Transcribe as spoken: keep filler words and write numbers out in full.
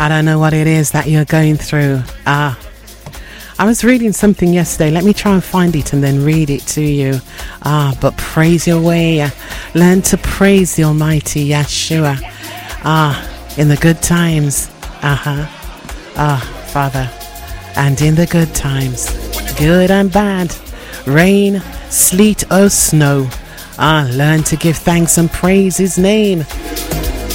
I don't know what it is that you're going through. Ah. I was reading something yesterday. Let me try and find it and then read it to you. Ah, but praise your way. Learn to praise the Almighty Yeshua. Ah, in the good times. Uh-huh. Ah, Father. And in the good times. Good and bad. Rain, sleet or snow. Ah, learn to give thanks and praise His name.